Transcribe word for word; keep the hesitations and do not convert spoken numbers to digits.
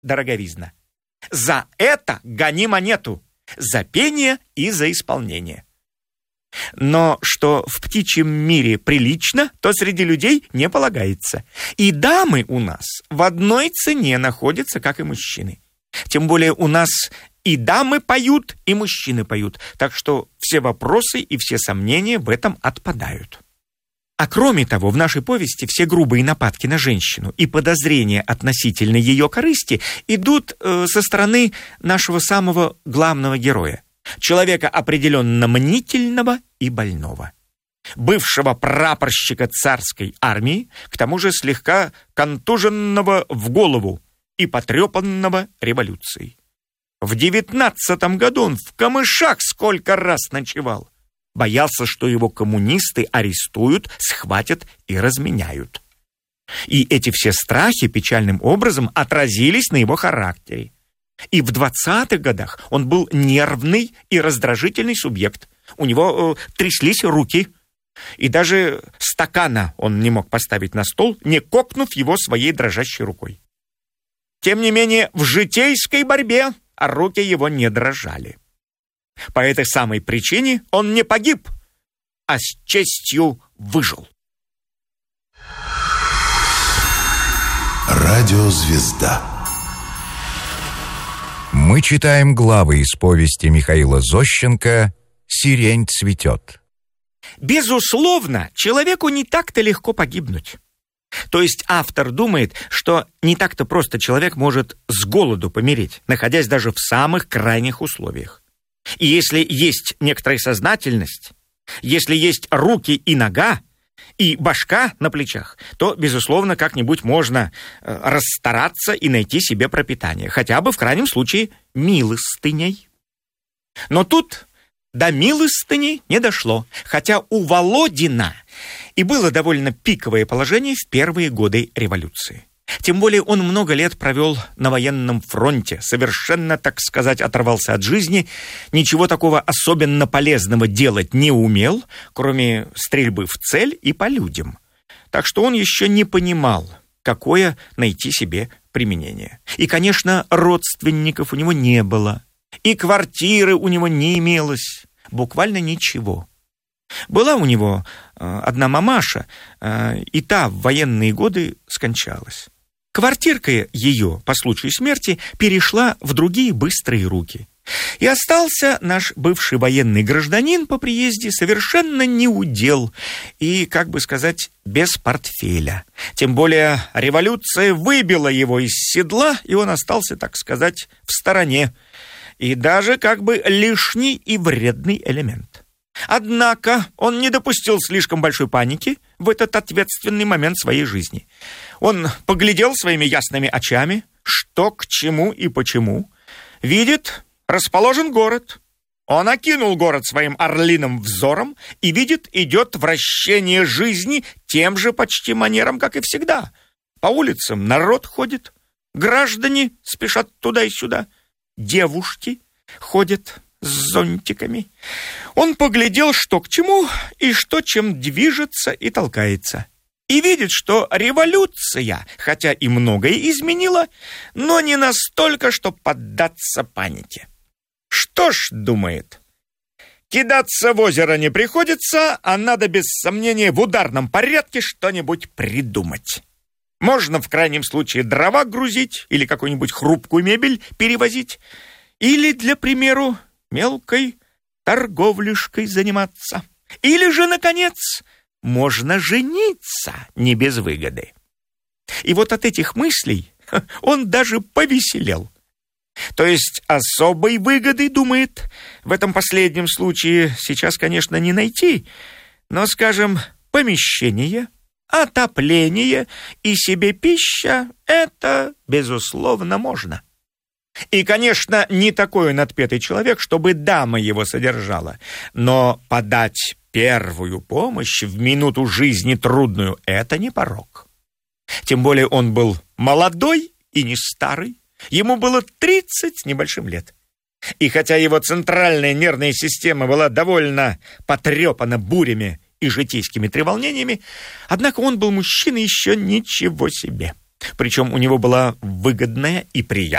дороговизна. За это гони монету, за пение и за исполнение. Но что в птичьем мире прилично, то среди людей не полагается. И дамы у нас в одной цене находятся, как и мужчины. Тем более у нас и дамы поют, и мужчины поют. Так что все вопросы и все сомнения в этом отпадают. А кроме того, в нашей повести все грубые нападки на женщину и подозрения относительно ее корысти идут э, со стороны нашего самого главного героя. Человека определенно мнительного и больного. Бывшего прапорщика царской армии, к тому же слегка контуженного в голову и потрепанного революцией. В девятнадцатом году он в камышах сколько раз ночевал. Боялся, что его коммунисты арестуют, схватят и разменяют. И эти все страхи печальным образом отразились на его характере. И в двадцатых годах он был нервный и раздражительный субъект. У него э, тряслись руки. И даже стакана он не мог поставить на стол, не кокнув его своей дрожащей рукой. Тем не менее, в житейской борьбе руки его не дрожали. По этой самой причине он не погиб, а с честью выжил. Радиозвезда. Мы читаем главы из повести Михаила Зощенко «Сирень цветет». Безусловно, человеку не так-то легко погибнуть. То есть автор думает, что не так-то просто человек может с голоду помереть, находясь даже в самых крайних условиях. И если есть некоторая сознательность, если есть руки и нога, и башка на плечах, то, безусловно, как-нибудь можно э, расстараться и найти себе пропитание, хотя бы в крайнем случае милостыней. Но тут до милостыни не дошло, хотя у Володина и было довольно пиковое положение в первые годы революции. Тем более он много лет провел на военном фронте, совершенно, так сказать, оторвался от жизни, ничего такого особенно полезного делать не умел, кроме стрельбы в цель и по людям. Так что он еще не понимал, какое найти себе применение. И, конечно, родственников у него не было, и квартиры у него не имелось, буквально ничего. Была у него э, одна мамаша, э, и та в военные годы скончалась. Квартирка ее, по случаю смерти, перешла в другие быстрые руки. И остался наш бывший военный гражданин по приезде совершенно неудел и, как бы сказать, без портфеля. Тем более революция выбила его из седла, и он остался, так сказать, в стороне. И даже как бы лишний и вредный элемент. Однако он не допустил слишком большой паники в этот ответственный момент своей жизни. Он поглядел своими ясными очами, что к чему и почему. Видит, расположен город. Он окинул город своим орлиным взором и видит, идет вращение жизни тем же почти манером, как и всегда. По улицам народ ходит, граждане спешат туда и сюда, девушки ходят с зонтиками. Он поглядел, что к чему и что чем движется и толкается. И видит, что революция, хотя и многое изменила, но не настолько, чтобы поддаться панике. Что ж, думает, кидаться в озеро не приходится, а надо без сомнения в ударном порядке что-нибудь придумать. Можно в крайнем случае дрова грузить или какую-нибудь хрупкую мебель перевозить, или, для примеру, мелкой торговлюшкой заниматься. Или же, наконец, можно жениться не без выгоды. И вот от этих мыслей он даже повеселел. То есть особой выгоды, думает, в этом последнем случае сейчас, конечно, не найти, но, скажем, помещение, отопление и себе пища — это, безусловно, можно. И, конечно, не такой он отпетый человек, чтобы дама его содержала, но подать первую помощь в минуту жизни трудную — это не порок. Тем более он был молодой и не старый, ему было тридцать с небольшим лет. И хотя его центральная нервная система была довольно потрепана бурями и житейскими треволнениями, однако он был мужчина еще ничего себе. Причем у него была выгодная и приятная